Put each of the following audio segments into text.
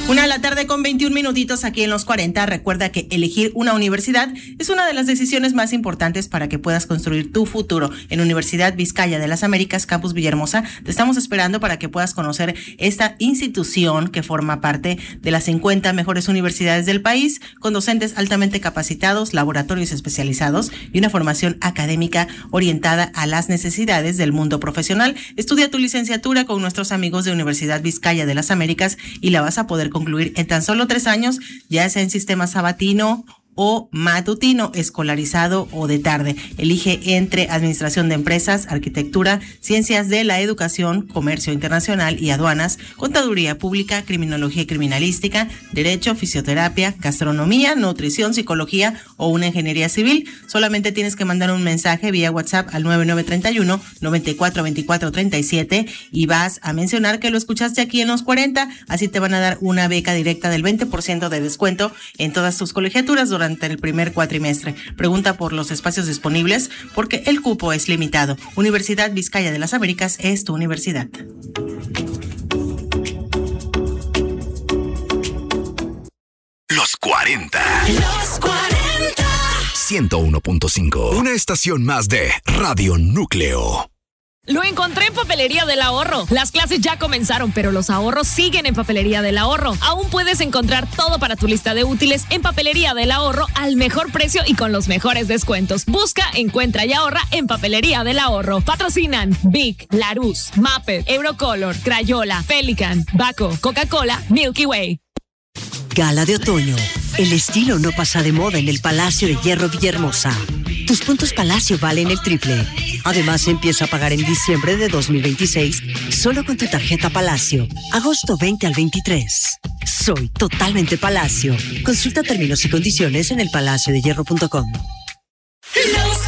1:21 aquí en Los 40. Recuerda que elegir una universidad es una de las decisiones más importantes para que puedas construir tu futuro. En Universidad Vizcaya de las Américas, Campus Villahermosa, te estamos esperando para que puedas conocer esta institución que forma parte de las 50 mejores universidades del país, con docentes altamente capacitados, laboratorios especializados y una formación académica orientada a las necesidades del mundo profesional. Estudia tu licenciatura con nuestros amigos de Universidad Vizcaya de las Américas y la vas a poder concluir en tan solo 3 años, ya sea en sistema sabatino o matutino, escolarizado o de tarde. Elige entre administración de empresas, arquitectura, ciencias de la educación, comercio internacional y aduanas, contaduría pública, criminología y criminalística, derecho, fisioterapia, gastronomía, nutrición, psicología o una ingeniería civil. Solamente tienes que mandar un mensaje vía WhatsApp al 9931-942437 y vas a mencionar que lo escuchaste aquí en Los 40. Así te van a dar una beca directa del 20% de descuento en todas tus colegiaturas durante el primer cuatrimestre. Pregunta por los espacios disponibles porque el cupo es limitado. Universidad Vizcaya de las Américas es tu universidad. Los 40. Los 40. 101.5. Una estación más de Radio Núcleo. Lo encontré en Papelería del Ahorro. Las clases ya comenzaron, pero los ahorros siguen en Papelería del Ahorro. Aún puedes encontlar todo para tu lista de útiles en Papelería del Ahorro al mejor precio y con los mejores descuentos. Busca, encuentra y ahorra en Papelería del Ahorro. Patrocinan Bic, Larus, Maped, Eurocolor, Crayola, Pelican, Baco, Coca-Cola, Milky Way. Gala de otoño. El estilo no pasa de moda en el Palacio de Hierro Villahermosa. Tus puntos Palacio valen el triple. Además, empieza a pagar en diciembre de 2026 solo con tu tarjeta Palacio. Agosto 20 al 23. Soy totalmente Palacio. Consulta términos y condiciones en elpalaciodehierro.com. Los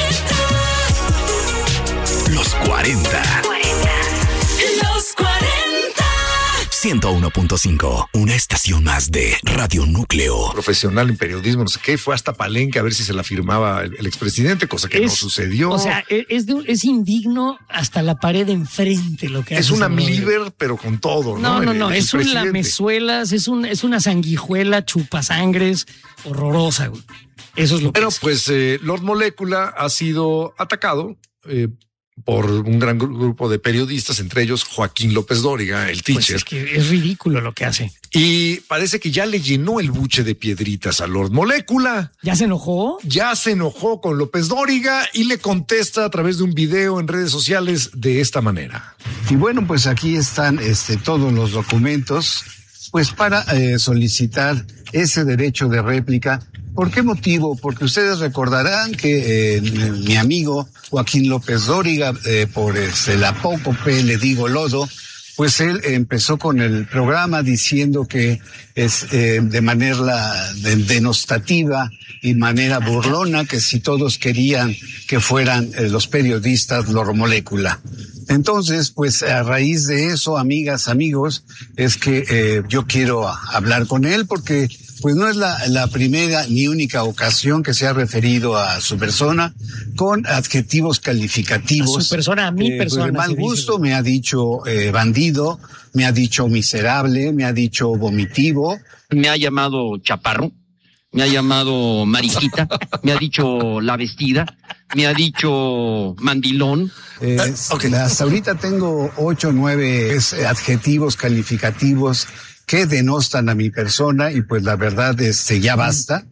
40. Los 40. 101.5, una estación más de Radio Núcleo. Profesional en periodismo, no sé qué, fue hasta Palenque a ver si se la firmaba el expresidente, cosa que no sucedió. O sea, es indigno hasta la pared de enfrente lo que hace. Es una líder, pero con todo, ¿no? No, es un lamezuelas, es una sanguijuela chupasangres horrorosa, güey. Eso es lo que es. Pues Lord Molécula ha sido atacado por un gran grupo de periodistas, entre ellos Joaquín López Dóriga, el teacher. Pues es que es ridículo lo que hace. Y parece que ya le llenó el buche de piedritas a Lord Molécula. ¿Ya se enojó? Ya se enojó con López Dóriga y le contesta a través de un video en redes sociales de esta manera. Y bueno, pues aquí están todos los documentos, pues para solicitar ese derecho de réplica. ¿Por qué motivo? Porque ustedes recordarán que mi amigo Joaquín López Dóriga, por la apócope, le digo lodo, pues él empezó con el programa diciendo que es de manera denostativa y manera burlona, que si todos querían que fueran los periodistas Lord Molécula. Entonces, pues a raíz de eso, amigas, amigos, es que yo quiero hablar con él porque pues no es la primera ni única ocasión que se ha referido a su persona con adjetivos calificativos. A su persona, a mi persona. De mal gusto me ha dicho bandido, me ha dicho miserable, me ha dicho vomitivo. Me ha llamado chaparro, me ha llamado mariquita, me ha dicho la vestida, me ha dicho mandilón. Hasta ahorita tengo 8 o 9 adjetivos calificativos que denostan a mi persona y pues la verdad ya basta,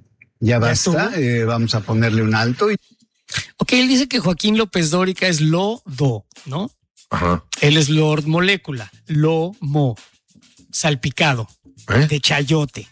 vamos a ponerle un alto. Ok, él dice que Joaquín López Dóriga es lodo, ¿no? Ajá. Él es Lord Molécula, lomo, salpicado, de chayote.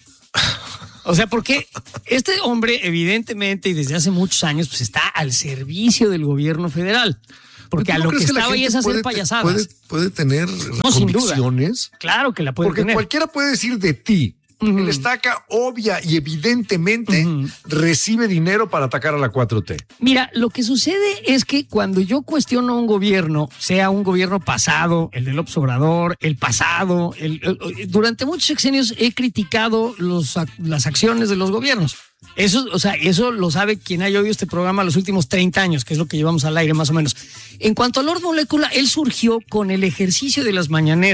O sea, porque este hombre evidentemente y desde hace muchos años pues está al servicio del gobierno federal. Porque a lo que estaba ahí es hacer payasadas. Puede tener convicciones. Claro que la puede tener. Porque cualquiera puede decir de ti. El estaca obvia y evidentemente recibe dinero para atacar a la 4T. Mira, lo que sucede es que cuando yo cuestiono a un gobierno, sea un gobierno pasado, el de López Obrador, el pasado, durante muchos sexenios he criticado las acciones de los gobiernos. Eso lo sabe quien haya oído este programa los últimos 30 años, que es lo que llevamos al aire más o menos. En cuanto a Lord Molécula, él surgió con el ejercicio de las mañaneras.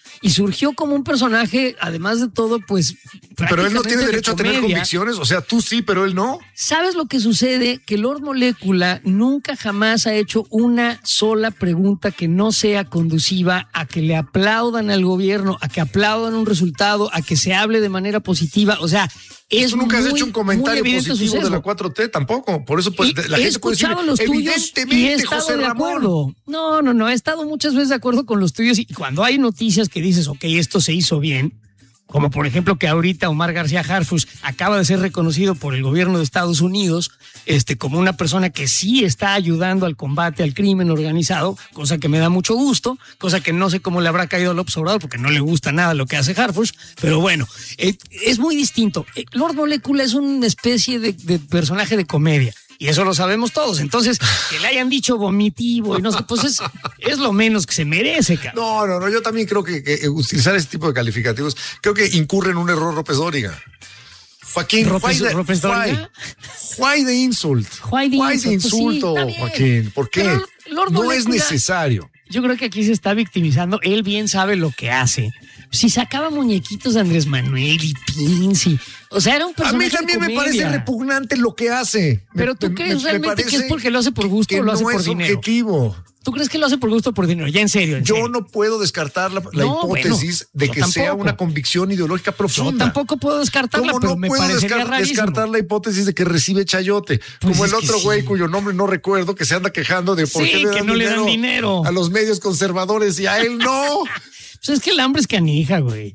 y surgió como un personaje, además de todo, pues... Pero él no tiene de derecho a tener comedia. convicciones, o sea, tú sí, pero él no. ¿Sabes lo que sucede? Que Lord Molécula nunca jamás ha hecho una sola pregunta que no sea conduciva a que le aplaudan al gobierno, a que aplaudan un resultado, a que se hable de manera positiva. O sea, es Tú nunca has muy, hecho un comentario muy evidente positivo su de la sesgo. 4T tampoco. Por eso pues, Y la he gente puede decir, escuchado los tuyos y he evidentemente, estado José de Ramón. acuerdo. No, he estado muchas veces de acuerdo con los tuyos y cuando hay noticias que dices, ok, esto se hizo bien, como por ejemplo que ahorita Omar García Harfuch acaba de ser reconocido por el gobierno de Estados Unidos como una persona que sí está ayudando al combate al crimen organizado, cosa que me da mucho gusto, cosa que no sé cómo le habrá caído a López Obrador porque no le gusta nada lo que hace Harfuch, pero bueno, es muy distinto. Lord Molécula es una especie de personaje de comedia. Y eso lo sabemos todos. Entonces, que le hayan dicho vomitivo y no sé, pues es lo menos que se merece, cabrón. No, yo también creo que utilizar ese tipo de calificativos, creo que incurre en un error López Dóriga. Joaquín, López Dóriga. Why the insult? Why the insulto, pues sí, Joaquín? ¿Por qué? Pero Lord No Molécula, es necesario. Yo creo que aquí se está victimizando. Él bien sabe lo que hace. Si sacaba muñequitos de Andrés Manuel y pins y... O sea, era un A personaje mí también de me comedia. parece repugnante lo que hace. Pero tú crees realmente que es porque lo hace por gusto o lo hace por dinero. Objetivo. ¿Tú crees que lo hace por gusto o por dinero? Ya en serio. Yo no puedo descartar la hipótesis de que sea una convicción ideológica profunda. Yo tampoco puedo descartarla, pero me parecería rarísimo. Descartar la hipótesis de que recibe chayote. Pues como el otro sí, güey cuyo nombre no recuerdo, que se anda quejando de por qué que no le dan dinero a los medios conservadores y a él no. Pues es que el hambre es canija, güey.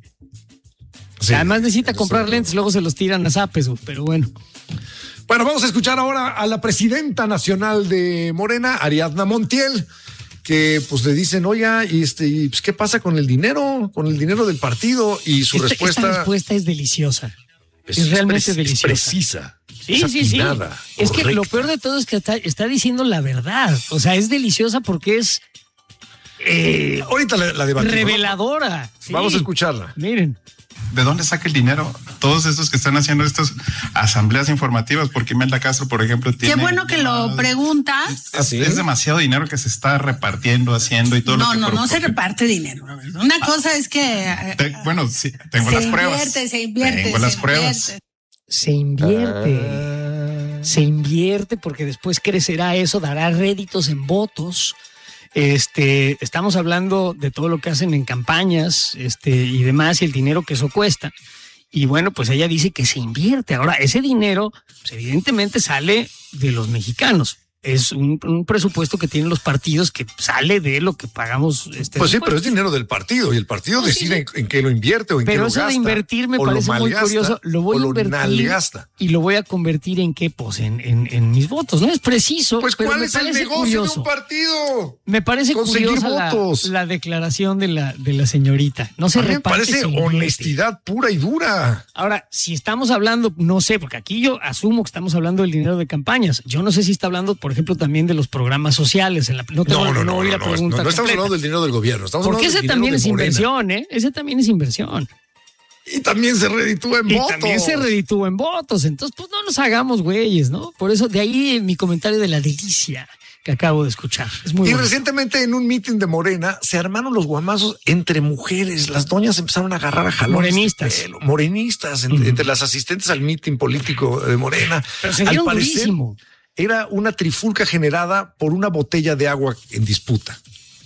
Sí, además necesita comprar lentes, luego se los tiran a zapes, pero bueno. Bueno, vamos a escuchar ahora a la presidenta nacional de Morena, Ariadna Montiel, que pues le dicen, oiga, pues, ¿qué pasa con el dinero del partido? Y su respuesta... Esta respuesta es deliciosa. Es realmente deliciosa. Es precisa. Sí. Es que lo peor de todo es que está diciendo la verdad. O sea, es deliciosa porque es... ahorita la debatimos, reveladora. ¿no? Sí. Vamos a escucharla. Miren. ¿De dónde saca el dinero? Todos estos que están haciendo estas asambleas informativas, porque Imelda Castro, por ejemplo, tiene... Qué bueno que lo preguntas. Es demasiado dinero que se está repartiendo, haciendo y todo lo que... No se reparte dinero. Una cosa es que... Bueno, sí, tengo las pruebas. Se invierte. Tengo las pruebas. Se invierte porque después crecerá eso, dará réditos en votos. Estamos hablando de todo lo que hacen en campañas, y demás, y el dinero que eso cuesta. Y bueno, pues ella dice que se invierte. Ahora, ese dinero, pues evidentemente sale de los mexicanos. Es un presupuesto que tienen los partidos que sale de lo que pagamos. Pues sí, pero es dinero del partido y el partido decide en qué lo invierte o en qué lo gasta. Pero eso de invertir me parece muy curioso. Lo voy a invertir y lo voy a convertir en qué, pues en mis votos. No es preciso. Pues pero ¿cuál me es el parece negocio curioso. de un partido? Me parece conseguir curiosa votos. La declaración de la señorita. No se reparte. Me parece honestidad pura y dura. Ahora, si estamos hablando, no sé, porque aquí yo asumo que estamos hablando del dinero de campañas. Yo no sé si está hablando, por ejemplo, también de los programas sociales. No estamos hablando del dinero del gobierno. Porque ese también es inversión, ¿eh? Ese también es inversión. Y también se reditúa en votos. Entonces, pues no nos hagamos güeyes, ¿no? Por eso, de ahí mi comentario de la delicia que acabo de escuchar. Es muy bueno. Recientemente en un mitin de Morena se armaron los guamazos entre mujeres. Las doñas empezaron a agarrar a jalones. Morenistas entre las asistentes al mitin político de Morena. Pero se dieron durísimo. Era una trifulca generada por una botella de agua en disputa.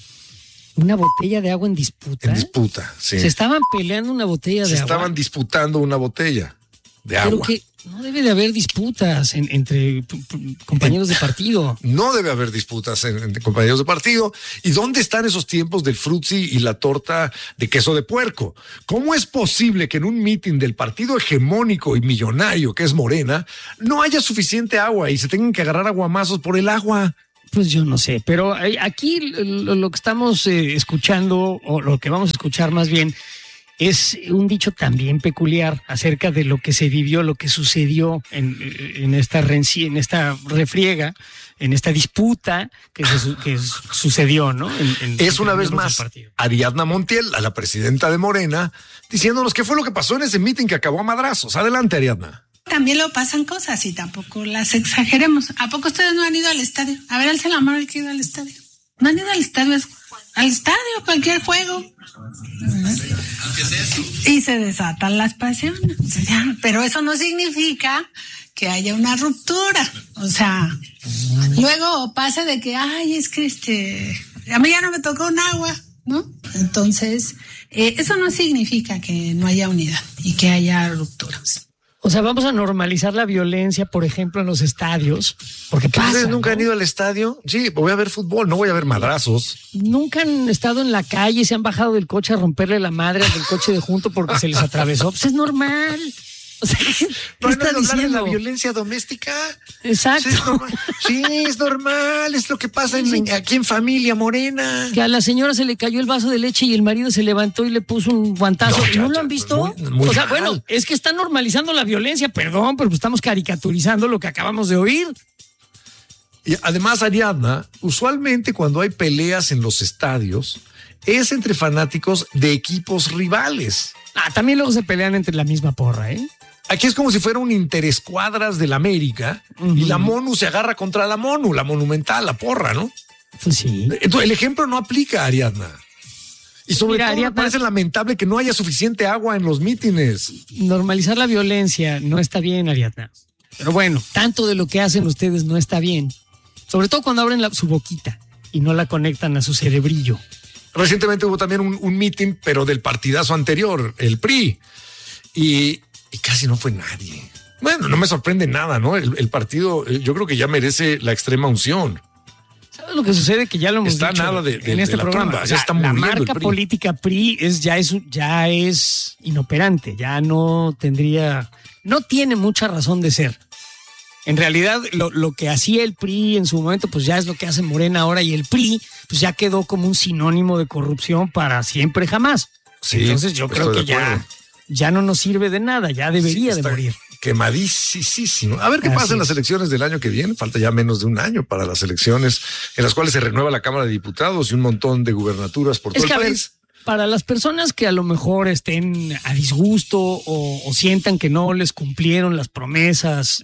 ¿Una botella de agua en disputa? En disputa, sí. Se estaban peleando una botella de agua. Se estaban disputando una botella de agua. Pero que no debe de haber disputas entre compañeros de partido. No debe haber disputas entre compañeros de partido. ¿Y dónde están esos tiempos del frutzi y la torta de queso de puerco? ¿Cómo es posible que en un mitin del partido hegemónico y millonario que es Morena no haya suficiente agua y se tengan que agarrar aguamazos por el agua? Pues yo no sé, pero aquí lo que estamos escuchando, o lo que vamos a escuchar más bien, es un dicho también peculiar acerca de lo que se vivió, lo que sucedió en esta refriega, en esta disputa que sucedió, ¿no? Es una vez más Ariadna Montiel, a la presidenta de Morena, diciéndonos qué fue lo que pasó en ese mitin que acabó a madrazos. Adelante, Ariadna. También lo pasan cosas y tampoco las exageremos. ¿A poco ustedes no han ido al estadio? A ver, alza la mano el que ha ido al estadio. ¿No han ido al estadio al estadio, cualquier juego. Y se desatan las pasiones. Pero eso no significa que haya una ruptura. O sea, luego pasa de que, ay, es que a mí ya no me tocó un agua, ¿no? Entonces, eso no significa que no haya unidad y que haya rupturas. O sea, vamos a normalizar la violencia, por ejemplo, en los estadios, porque pasa, ¿Ustedes nunca ¿no? han ido al estadio? Sí, voy a ver fútbol, no voy a ver madrazos. Nunca han estado en la calle, se han bajado del coche a romperle la madre al del coche de junto porque se les atravesó. Pues es normal. O sea, ¿qué está hablar de diciendo? la violencia doméstica? Exacto. Sí, es normal, es lo que pasa aquí en familia morena. Que a la señora se le cayó el vaso de leche y el marido se levantó y le puso un guantazo. ¿No lo han visto? Muy o sea, mal. bueno, es que están normalizando la violencia, perdón, pero estamos caricaturizando lo que acabamos de oír. Y además, Ariadna, usualmente cuando hay peleas en los estadios, es entre fanáticos de equipos rivales. También luego se pelean entre la misma porra, ¿eh? Aquí es como si fuera un interescuadras del América y la Monu se agarra contra la Monu, la Monumental, la porra, ¿no? Pues sí. Entonces, el ejemplo no aplica, Ariadna. Y sobre todo me parece lamentable que no haya suficiente agua en los mítines. Normalizar la violencia no está bien, Ariadna. Pero bueno, tanto de lo que hacen ustedes no está bien. Sobre todo cuando abren su boquita y no la conectan a su cerebrillo. Recientemente hubo también un mítin, pero del partidazo anterior, el PRI. Y casi no fue nadie. Bueno, no me sorprende nada, ¿no? El partido, yo creo que ya merece la extrema unción. ¿Sabes lo que sucede? Que ya lo hemos Está dicho nada en este la programa. tumba, O sea, ya está la muriendo marca el PRI. política PRI ya es inoperante, ya no tiene mucha razón de ser. En realidad, lo que hacía el PRI en su momento, pues ya es lo que hace Morena ahora, y el PRI, pues ya quedó como un sinónimo de corrupción para siempre jamás. Sí, entonces yo creo que ya no nos sirve de nada, ya debería de morir. Quemadísimo. A ver qué pasa en las elecciones del año que viene. Falta ya menos de un año para las elecciones en las cuales se renueva la Cámara de Diputados y un montón de gubernaturas por todo el país. Para las personas que a lo mejor estén a disgusto o sientan que no les cumplieron las promesas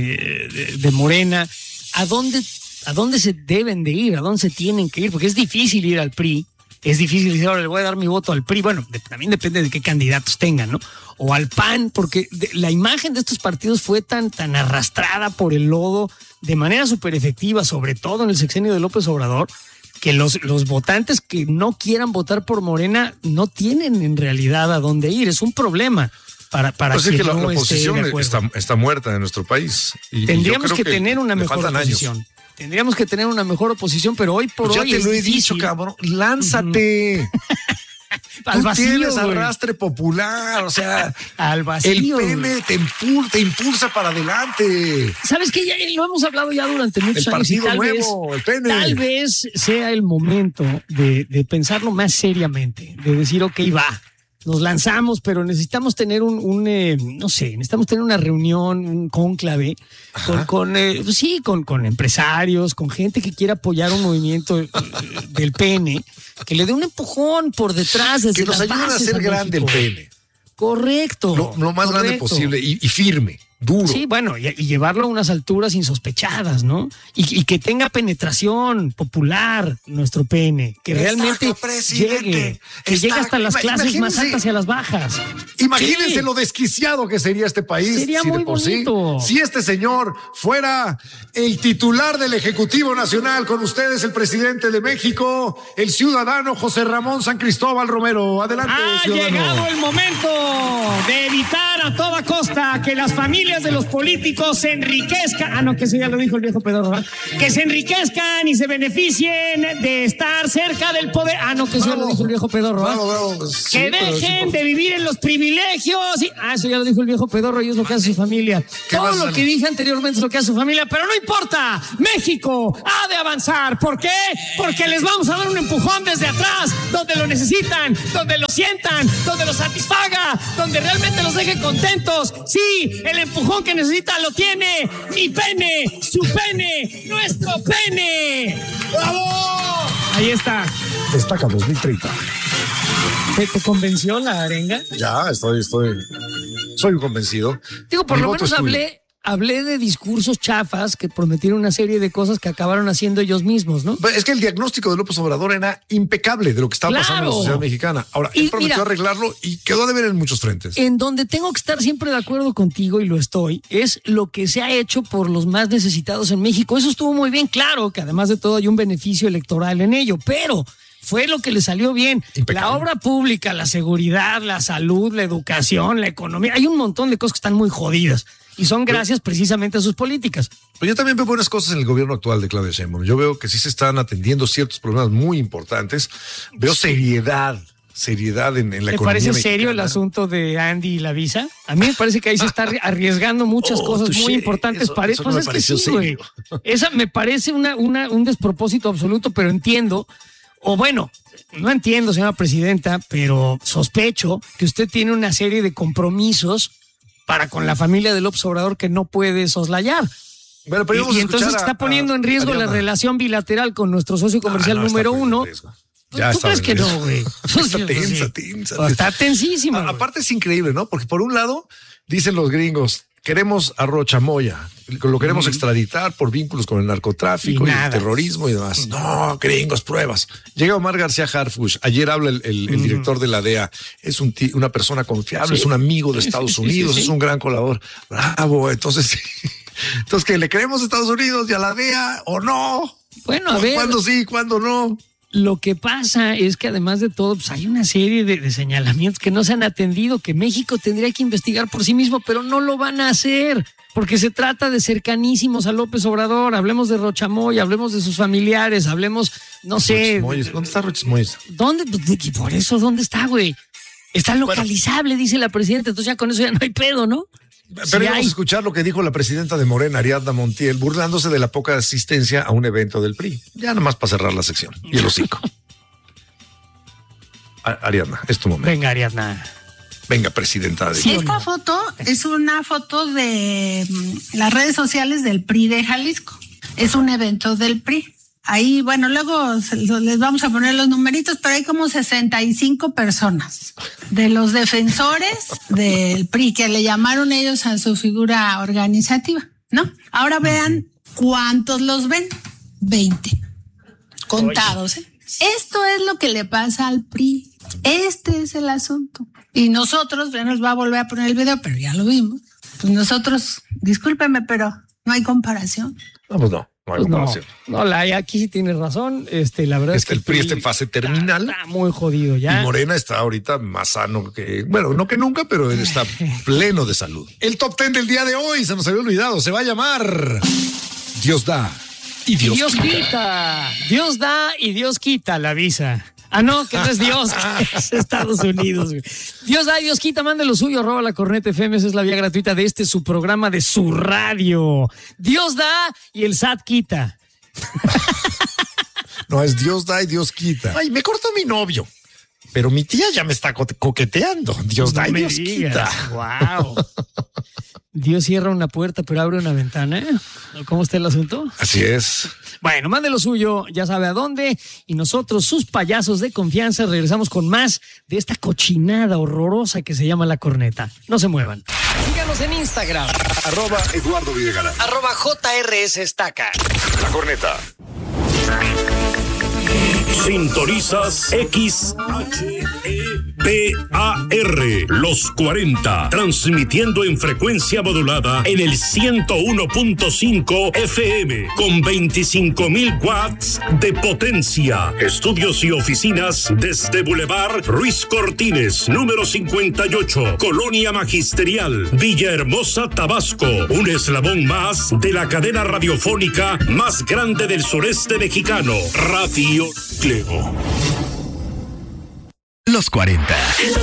de Morena, ¿a dónde se deben de ir? ¿A dónde se tienen que ir? Porque es difícil ir al PRI. Es difícil decir, ahora le voy a dar mi voto al PRI. Bueno, también depende de qué candidatos tengan, ¿no? O al PAN, porque la imagen de estos partidos fue tan arrastrada por el lodo de manera súper efectiva, sobre todo en el sexenio de López Obrador, que los votantes que no quieran votar por Morena no tienen en realidad a dónde ir. Es un problema para pues quien es que no la oposición esté de acuerdo. está muerta en nuestro país. Tendríamos que tener una mejor oposición. Tendríamos que tener una mejor oposición, pero hoy por hoy ya te lo he difícil. dicho, cabrón. Lánzate. Al vacío, tú tienes güey. arrastre popular, o sea, al vacío. El pene te impulsa para adelante. ¿Sabes qué? Ya lo hemos hablado ya durante muchos años. El partido nuevo, el pene. Tal vez sea el momento de pensarlo más seriamente, de decir, ok, va, nos lanzamos, pero necesitamos tener necesitamos tener una reunión, un cónclave con empresarios, con gente que quiera apoyar un movimiento del pene, que le dé un empujón por detrás desde que nos las ayuden a bases hacer grande el pene. Correcto. Lo más grande posible y firme, duro. Sí, bueno, y llevarlo a unas alturas insospechadas, ¿no? Y que tenga penetración popular nuestro pene, que realmente llegue hasta las clases más altas y a las bajas. Imagínense lo desquiciado que sería este país. Sería muy bonito. Si este señor fuera el titular del Ejecutivo Nacional, con ustedes el presidente de México, el ciudadano José Ramón San Cristóbal Romero. Adelante, ciudadano. Ha llegado el momento de evitar a toda costa que las familias de los políticos se enriquezcan. No, que eso ya lo dijo el viejo pedorro, ¿verdad? Que se enriquezcan y se beneficien de estar cerca del poder. No, que eso ya lo dijo el viejo pedorro, ¿verdad? Sí, que dejen de vivir en los privilegios. Eso ya lo dijo el viejo pedorro y es lo que hace su familia. Todo lo que dije anteriormente es lo que hace su familia, pero no importa. México ha de avanzar. ¿Por qué? Porque les vamos a dar un empujón desde atrás, donde lo necesitan, donde lo sientan, donde lo satisfaga, donde realmente los deje contentos. Sí, el empujón que necesita lo tiene mi pene, su pene, nuestro pene. ¡Bravo! Ahí está. Destaca 2030. ¿Te convenció la arenga? Ya, soy un convencido. Digo, por Mi lo voto menos es tuyo. hablé de discursos chafas que prometieron una serie de cosas que acabaron haciendo ellos mismos, ¿no? Es que el diagnóstico de López Obrador era impecable de lo que estaba pasando en la sociedad mexicana. Ahora, él prometió arreglarlo y quedó de ver en muchos frentes. En donde tengo que estar siempre de acuerdo contigo, y lo estoy, es lo que se ha hecho por los más necesitados en México. Eso estuvo muy bien, claro, que además de todo hay un beneficio electoral en ello, pero fue lo que le salió bien. Impecable. La obra pública, la seguridad, la salud, la educación, la economía, hay un montón de cosas que están muy jodidas. Y son gracias precisamente a sus políticas. Pero yo también veo buenas cosas en el gobierno actual de Claudia Sheinbaum. Yo veo que sí se están atendiendo ciertos problemas muy importantes. Veo seriedad en la economía. ¿Te parece mexicana serio el asunto de Andy y la visa? A mí me parece que ahí se está arriesgando muchas cosas muy importantes. Eso pues no me es que pareció sí, güey. Esa me parece un despropósito absoluto, pero entiendo. O bueno, no entiendo, señora presidenta, pero sospecho que usted tiene una serie de compromisos para con la familia de López Obrador que no puede soslayar. Bueno, pero y entonces está poniendo en riesgo la relación bilateral con nuestro socio comercial número uno. ¿Tú crees que no, güey? Está tensa. Está tensísima. Aparte es increíble, ¿no? Porque por un lado, dicen los gringos, queremos a Rocha Moya, lo queremos extraditar por vínculos con el narcotráfico y el terrorismo y demás. No, gringos, pruebas. Llega Omar García Harfuch, ayer habla el director de la DEA, es una persona confiable, es un amigo de Estados Unidos, es un gran colaborador. Bravo, entonces que le creemos a Estados Unidos y a la DEA o no. Bueno, a ver. ¿Cuándo sí, cuándo no? Lo que pasa es que además de todo, pues hay una serie de señalamientos que no se han atendido, que México tendría que investigar por sí mismo, pero no lo van a hacer, porque se trata de cercanísimos a López Obrador. Hablemos de Rocha Moya, hablemos de sus familiares, hablemos, no sé. ¿Dónde está Rocha Moya? ¿Dónde? Y por eso, ¿dónde está, güey? Está localizable, dice la presidenta, entonces ya con eso ya no hay pedo, ¿no? Pero vamos a escuchar lo que dijo la presidenta de Morena, Ariadna Montiel, burlándose de la poca asistencia a un evento del PRI. Ya nada más para cerrar la sección. Y el hocico. Ariadna, es tu momento. Venga, Ariadna. Venga, presidenta. Esta foto es una foto de las redes sociales del PRI de Jalisco. Es un evento del PRI. Ahí, bueno, luego les vamos a poner los numeritos, pero hay como 65 personas de los defensores del PRI, que le llamaron ellos a su figura organizativa, ¿no? Ahora vean cuántos los ven. 20. Contados, ¿eh? Esto es lo que le pasa al PRI. Este es el asunto. Y nosotros, ya nos va a volver a poner el video, pero ya lo vimos. Pues nosotros, discúlpeme, pero no hay comparación. No, pues no. No hay comparación. No, aquí sí tienes razón. La verdad es que el PRI está en fase terminal. Está muy jodido ya. Y Morena está ahorita más sano que, bueno, no que nunca, pero él está pleno de salud. El top 10 del día de hoy, se nos había olvidado, se va a llamar Dios da y Dios quita. Dios da y Dios quita la visa. Ah, no, que no es Dios, que es Estados Unidos. Güey. Dios da y Dios quita, mande lo suyo, @La Corneta FM, esa es la vía gratuita de su programa de su radio. Dios da y el SAT quita. No, es Dios da y Dios quita. Ay, me cortó mi novio, pero mi tía ya me está coqueteando. Dios da y Dios quita. Wow. Dios cierra una puerta, pero abre una ventana. ¿Cómo está el asunto? Así es. Bueno, mande lo suyo, ya sabe a dónde. Y nosotros, sus payasos de confianza, regresamos con más de esta cochinada horrorosa que se llama La Corneta. No se muevan. Síganos en Instagram. @Eduardo Videgaray. @JRS Estaca. La Corneta. Sintonizas XHEPAR, los 40, transmitiendo en frecuencia modulada en el 101.5 FM, con 25,000 watts de potencia. Estudios y oficinas desde Boulevard Ruiz Cortines, número 58, Colonia Magisterial, Villahermosa, Tabasco. Un eslabón más de la cadena radiofónica más grande del sureste mexicano, Radio Núcleo. Los 40.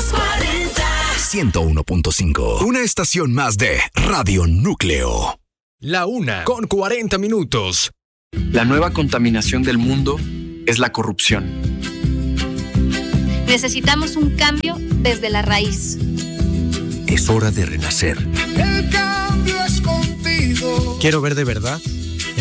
101.5. Una estación más de Radio Núcleo. 1:40. La nueva contaminación del mundo es la corrupción. Necesitamos un cambio desde la raíz. Es hora de renacer. El cambio es contigo. Quiero ver de verdad